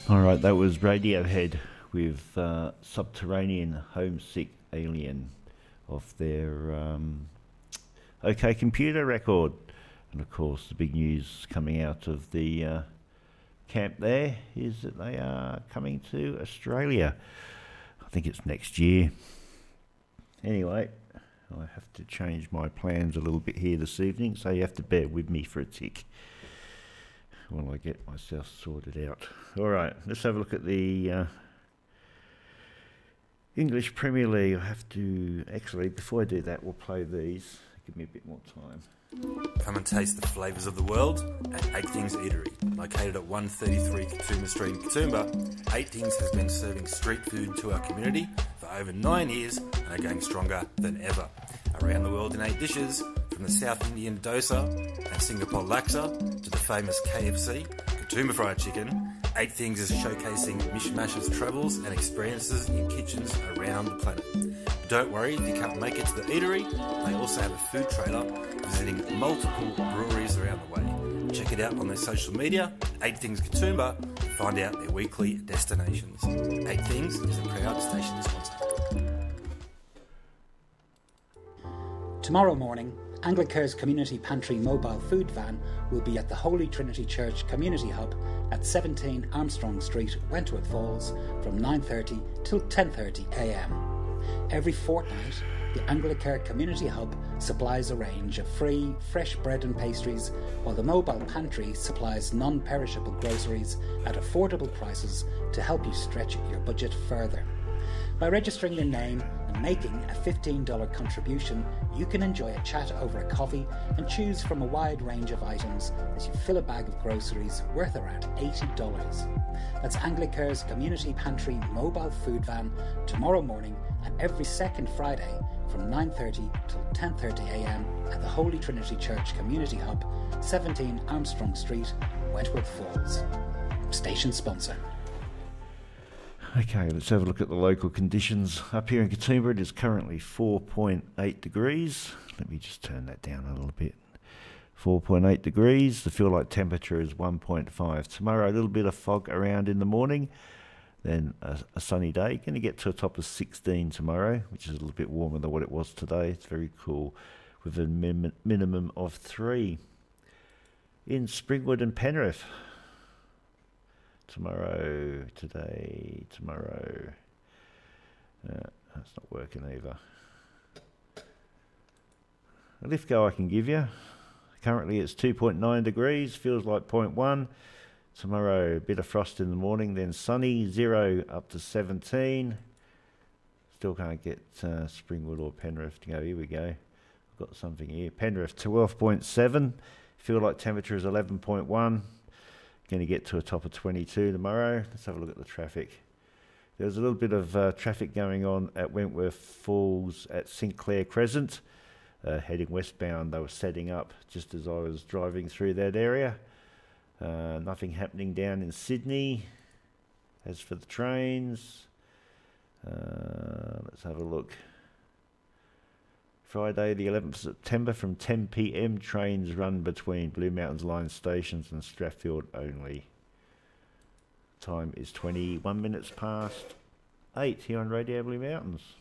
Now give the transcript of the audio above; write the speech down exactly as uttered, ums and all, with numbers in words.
Alright, that was Radiohead with uh, Subterranean Homesick Alien off their um, OK Computer record. And of course, the big news coming out of the uh, camp there is that they are coming to Australia. I think it's next year. Anyway, I have to change my plans a little bit here this evening, so you have to bear with me for a tick while I get myself sorted out. Alright, let's have a look at the uh, English Premier League. I have to, actually, before I do that, we'll play these. Give me a bit more time. Come and taste the flavours of the world at Eight Things Eatery. Located at one thirty-three Katoomba Street in Katoomba, Eight Things has been serving street food to our community for over nine years and are going stronger than ever. Around the world in eight dishes, from the South Indian dosa and Singapore laksa to the famous K F C, Katoomba Fried Chicken, Eight Things is showcasing mishmash's travels and experiences in kitchens around the planet. Don't worry if you can't make it to the eatery, they also have a food trailer visiting multiple breweries around the way. Check it out on their social media, Eight Things Katoomba, to find out their weekly destinations. Eight Things is a proud station sponsor. Tomorrow morning, Anglicare's Community Pantry mobile food van will be at the Holy Trinity Church Community Hub at seventeen Armstrong Street, Wentworth Falls from nine thirty till ten thirty a m. Every fortnight, the Anglicare Community Hub supplies a range of free, fresh bread and pastries, while the mobile pantry supplies non-perishable groceries at affordable prices to help you stretch your budget further. By registering your name and making a fifteen dollars contribution, you can enjoy a chat over a coffee and choose from a wide range of items as you fill a bag of groceries worth around eighty dollars. That's Anglicare's Community Pantry mobile food van tomorrow morning and every second Friday from nine thirty till ten thirty a m at the Holy Trinity Church Community Hub, seventeen Armstrong Street, Wentworth Falls. Station sponsor. Okay, let's have a look at the local conditions. Up here in Katoomba, it is currently four point eight degrees. Let me just turn that down a little bit. four point eight degrees. The feel-like temperature is one point five. Tomorrow, a little bit of fog around in the morning. Then a, a sunny day. Going to get to a top of sixteen tomorrow, which is a little bit warmer than what it was today. It's very cool with a min minimum of three. In Springwood and Penrith. Tomorrow, today, tomorrow. Uh, that's not working either. A Lithgow I can give you. Currently it's two point nine degrees, feels like zero point one. Tomorrow, a bit of frost in the morning, then sunny, zero up to seventeen. Still can't get uh, Springwood or Penrith to go. Here we go. I've got something here. Penrith, twelve point seven. Feel like temperature is eleven point one. Going to get to a top of twenty-two tomorrow. Let's have a look at the traffic. There's a little bit of uh, traffic going on at Wentworth Falls at Sinclair Crescent. Uh, heading westbound, they were setting up just as I was driving through that area. Uh, nothing happening down in Sydney. As for the trains, uh, let's have a look. Friday the eleventh of September from ten p m trains run between Blue Mountains Line stations and Strathfield only. Time is twenty-one minutes past eight here on Radio Blue Mountains.